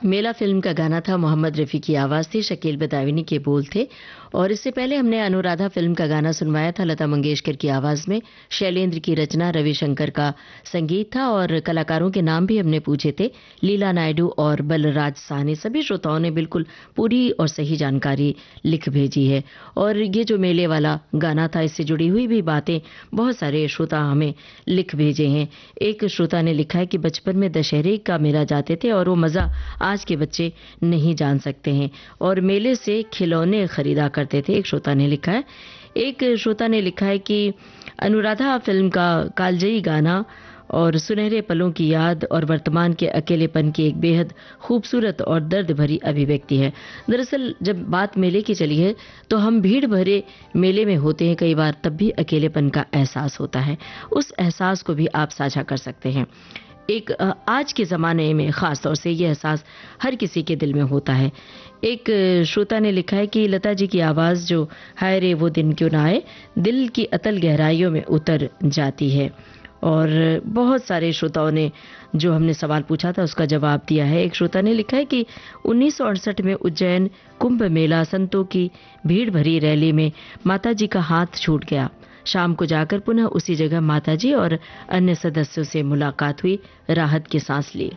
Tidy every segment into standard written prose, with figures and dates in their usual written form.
मेला film का गाना था, मोहम्मद रफ़ी की आवाज़ थी, शकील बदायूनी के बोल थे। और इससे पहले हमने अनुराधा फिल्म का गाना सुनवाया था, लता मंगेशकर की आवाज़ में, शैलेंद्र की रचना, रविशंकर का संगीत था। और कलाकारों के नाम भी हमने पूछे थे, लीला नायडू और बलराज साहनी। सभी श्रोताओं ने बिल्कुल पूरी और सही जानकारी लिख भेजी है। और ये जो मेले वाला गाना था, इससे जुड़ी हुई भी बातें बहुत सारे श्रोता हमें लिख भेजे हैं। एक श्रोता ने लिखा है कि बचपन में दशहरे का मेला जाते थे और वो मज़ा आज के बच्चे नहीं जान सकते हैं, और मेले से खिलौने खरीदा करते थे, एक श्रोता ने लिखा है। एक श्रोता ने लिखा है कि अनुराधा फिल्म का कालजयी गाना और सुनहरे पलों की याद और वर्तमान के अकेलेपन की एक बेहद खूबसूरत और दर्द भरी अभिव्यक्ति है। दरअसल जब बात मेले की चली है तो हम भीड़ भरे मेले में होते हैं कई बार, तब भी अकेलेपन का एहसास होता है। उस एहसास को भी आप साझा कर सकते हैं। एक आज के ज़माने में ख़ास तौर से ये एहसास हर किसी के दिल में होता है। एक श्रोता ने लिखा है कि लता जी की आवाज़ जो हाय रे वो दिन क्यों ना आए, दिल की अतल गहराइयों में उतर जाती है। और बहुत सारे श्रोताओं ने जो हमने सवाल पूछा था उसका जवाब दिया है। एक श्रोता ने लिखा है कि 1968 में उज्जैन कुंभ मेला, संतों की भीड़ भरी रैली में माता जी का हाथ छूट गया। शाम को जाकर पुनः उसी जगह माताजी और अन्य सदस्यों से मुलाकात हुई, राहत की सांस ली।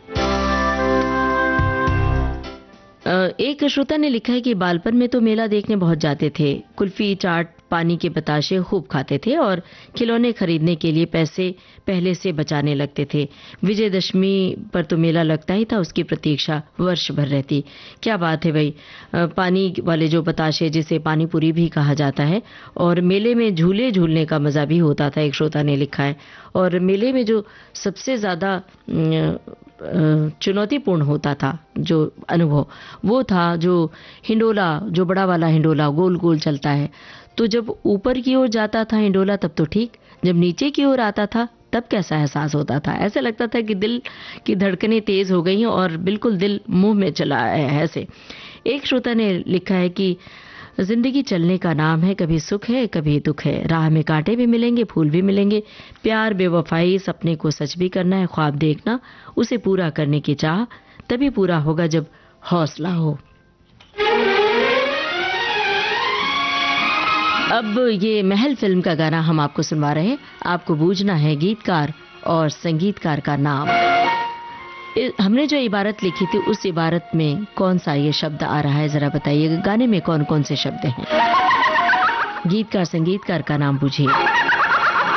एक श्रोता ने लिखा है कि बालपन में तो मेला देखने बहुत जाते थे, कुल्फी, चाट, पानी के बताशे खूब खाते थे और खिलौने खरीदने के लिए पैसे पहले से बचाने लगते थे। विजयदशमी पर तो मेला लगता ही था, उसकी प्रतीक्षा वर्ष भर रहती। क्या बात है भाई, पानी वाले जो बताशे जिसे पानी पूरी भी कहा जाता है, और मेले में झूले झूलने का मज़ा भी होता था, एक श्रोता ने लिखा है। और मेले में जो सबसे ज़्यादा चुनौतीपूर्ण होता था जो अनुभव, वो था जो हिंडोला, जो बड़ा वाला हिंडोला गोल गोल चलता है। तो जब ऊपर की ओर जाता था हिंडोला तब तो ठीक, जब नीचे की ओर आता था तब कैसा एहसास होता था। ऐसा लगता था कि दिल की धड़कनें तेज हो गई हैं और बिल्कुल दिल मुंह में चला आया है ऐसे। एक श्रोता ने लिखा है कि जिंदगी चलने का नाम है, कभी सुख है कभी दुख है, राह में कांटे भी मिलेंगे फूल भी मिलेंगे, प्यार, बेवफाई, सपने को सच भी करना है, ख्वाब देखना, उसे पूरा करने की चाह, तभी पूरा होगा जब हौसला हो। अब ये महल फिल्म का गाना हम आपको सुनवा रहे हैं। आपको बूझना है गीतकार और संगीतकार का नाम। हमने जो इबारत लिखी थी उस इबारत में कौन सा ये शब्द आ रहा है, जरा बताइएगा। गाने में कौन कौन से शब्द हैं? गीतकार संगीतकार का नाम बूझिए।